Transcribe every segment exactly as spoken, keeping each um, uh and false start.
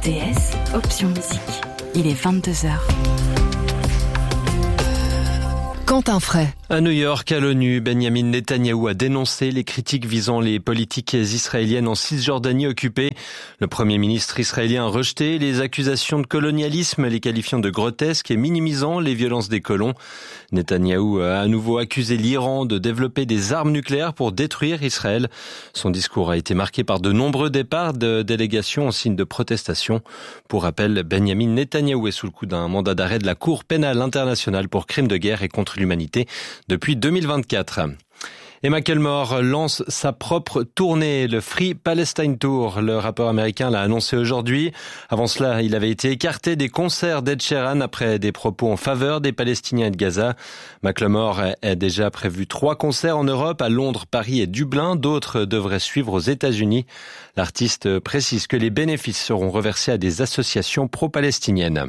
T S, option musique. Il est vingt-deux heures. Quentin Fray. À New York, à l'ONU, Benjamin Netanyahou a dénoncé les critiques visant les politiques israéliennes en Cisjordanie occupée. Le Premier ministre israélien a rejeté les accusations de colonialisme, les qualifiant de grotesques et minimisant les violences des colons. Netanyahou a à nouveau accusé l'Iran de développer des armes nucléaires pour détruire Israël. Son discours a été marqué par de nombreux départs de délégations en signe de protestation. Pour rappel, Benjamin Netanyahou est sous le coup d'un mandat d'arrêt de la Cour pénale internationale pour crimes de guerre et contre l'humanité depuis deux mille vingt-quatre. Et Macklemore lance sa propre tournée, le Free Palestine Tour. Le rappeur américain l'a annoncé aujourd'hui. Avant cela, il avait été écarté des concerts d'Ed Sheeran après des propos en faveur des Palestiniens et de Gaza. Macklemore a déjà prévu trois concerts en Europe, à Londres, Paris et Dublin. D'autres devraient suivre aux États-Unis. L'artiste précise que les bénéfices seront reversés à des associations pro-palestiniennes.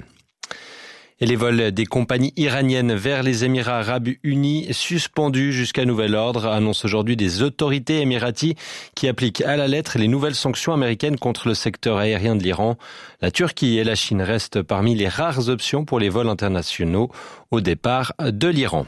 Et les vols des compagnies iraniennes vers les Émirats arabes unis suspendus jusqu'à nouvel ordre, annoncent aujourd'hui des autorités émiraties qui appliquent à la lettre les nouvelles sanctions américaines contre le secteur aérien de l'Iran. La Turquie et la Chine restent parmi les rares options pour les vols internationaux au départ de l'Iran.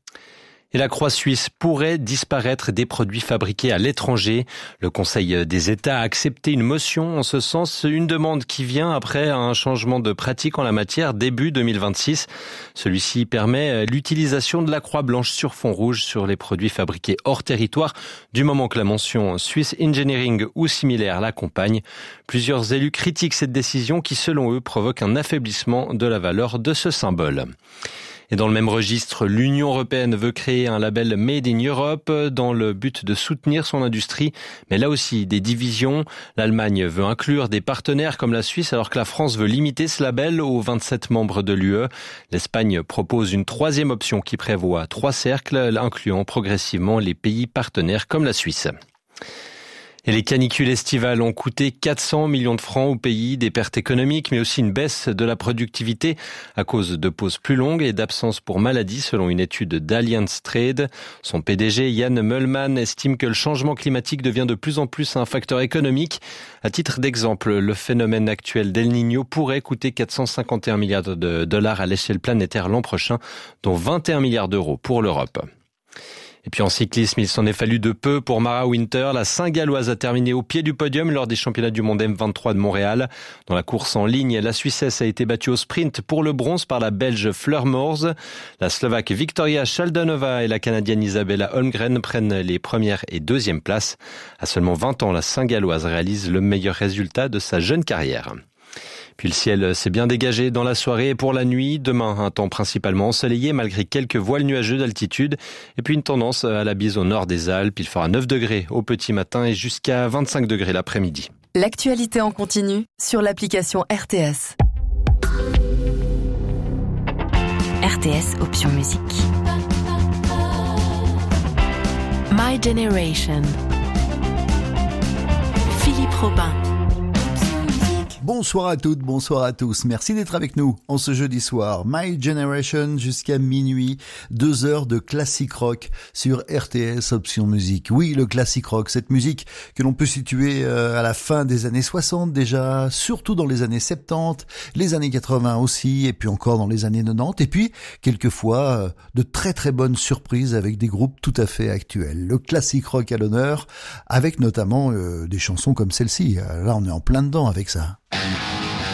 Et la croix suisse pourrait disparaître des produits fabriqués à l'étranger. Le Conseil des États a accepté une motion en ce sens, une demande qui vient après un changement de pratique en la matière début deux mille vingt-six. Celui-ci permet l'utilisation de la croix blanche sur fond rouge sur les produits fabriqués hors territoire, du moment que la mention Swiss Engineering ou similaire l'accompagne. Plusieurs élus critiquent cette décision qui, selon eux, provoque un affaiblissement de la valeur de ce symbole. Et dans le même registre, l'Union européenne veut créer un label Made in Europe dans le but de soutenir son industrie. Mais là aussi, des divisions. L'Allemagne veut inclure des partenaires comme la Suisse alors que la France veut limiter ce label aux vingt-sept membres de l'U E. L'Espagne propose une troisième option qui prévoit trois cercles, incluant progressivement les pays partenaires comme la Suisse. Et les canicules estivales ont coûté quatre cents millions de francs au pays, des pertes économiques, mais aussi une baisse de la productivité à cause de pauses plus longues et d'absences pour maladie, selon une étude d'Allianz Trade. Son P D G, Jan Möllmann, estime que le changement climatique devient de plus en plus un facteur économique. À titre d'exemple, le phénomène actuel d'El Niño pourrait coûter quatre cent cinquante et un milliards de dollars à l'échelle planétaire l'an prochain, dont vingt et un milliards d'euros pour l'Europe. Et puis en cyclisme, il s'en est fallu de peu pour Mara Winter. La Saint-Galloise a terminé au pied du podium lors des championnats du monde M vingt-trois de Montréal. Dans la course en ligne, la Suissesse a été battue au sprint pour le bronze par la Belge Fleur Moors. La Slovaque Victoria Šaldanová et la Canadienne Isabella Holmgren prennent les premières et deuxièmes places. À seulement vingt ans, la Saint-Galloise réalise le meilleur résultat de sa jeune carrière. Puis le ciel s'est bien dégagé dans la soirée et pour la nuit. Demain, un temps principalement ensoleillé malgré quelques voiles nuageux d'altitude. Et puis une tendance à la bise au nord des Alpes. Il fera neuf degrés au petit matin et jusqu'à vingt-cinq degrés l'après-midi. L'actualité en continu sur l'application R T S. R T S, option musique. My Generation. Philippe Robin. Bonsoir à toutes, bonsoir à tous. Merci d'être avec nous en ce jeudi soir. My Generation jusqu'à minuit, deux heures de classique rock sur R T S Option Musique. Oui, le classique rock, cette musique que l'on peut situer à la fin des années soixante déjà, surtout dans les années soixante-dix, les années quatre-vingts aussi, et puis encore dans les années quatre-vingt-dix, et puis quelquefois de très très bonnes surprises avec des groupes tout à fait actuels. Le classique rock à l'honneur, avec notamment euh, des chansons comme celle-ci. Là, on est en plein dedans avec ça.